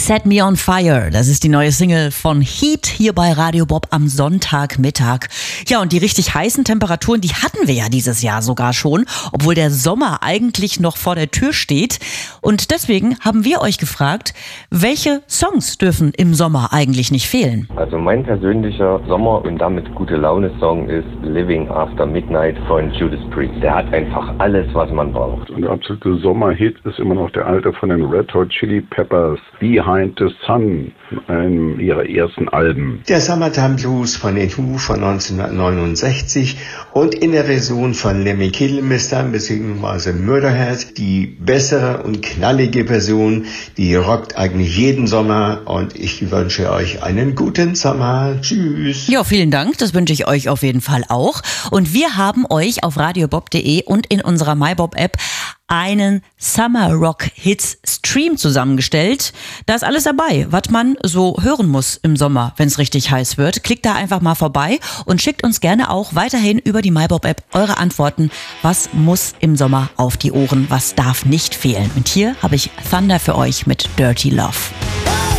Set Me on Fire, das ist die neue Single von Heat hier bei Radio Bob am Sonntagmittag. Ja, und die richtig heißen Temperaturen, die hatten wir ja dieses Jahr sogar schon, obwohl der Sommer eigentlich noch vor der Tür steht. Und deswegen haben wir euch gefragt, welche Songs dürfen im Sommer eigentlich nicht fehlen? Also mein persönlicher Sommer- und damit gute Laune-Song ist Living After Midnight von Judas Priest. Der hat einfach alles, was man braucht. Und der absolute Sommerhit ist immer noch der alte von den Red Hot Chili Peppers, Behind the Sun, einem ihrer ersten Alben. Der Summertime Blues von den Who von 1969 und in der Version von Lemmy Kilmister bzw. Murderhead die bessere und knallige Version, die rockt eigentlich jeden Sommer und ich wünsche euch einen guten Sommer. Tschüss. Ja, vielen Dank, das wünsche ich euch auf jeden Fall auch. Und wir haben euch auf radiobob.de und in unserer MyBob-App einen Summer Rock Hits Stream zusammengestellt. Da ist alles dabei, was man so hören muss im Sommer, wenn es richtig heiß wird. Klickt da einfach mal vorbei und schickt uns gerne auch weiterhin über die MyBob-App eure Antworten. Was muss im Sommer auf die Ohren? Was darf nicht fehlen? Und hier habe ich Thunder für euch mit Dirty Love.